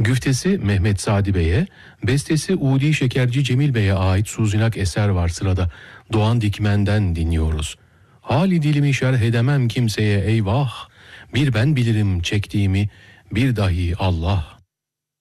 Güftesi Mehmet Sadi Bey'e, bestesi Udi Şekerci Cemil Bey'e ait Suzinak eser var sırada. Doğan Dikmen'den dinliyoruz. Hali dilimi şerh edemem kimseye eyvah, bir ben bilirim çektiğimi, bir dahi Allah.